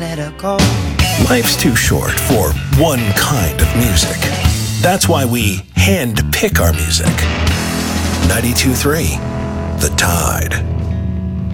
let her go. Life's too short for one kind of music. That's why we hand pick our music. 92.3 The Tide.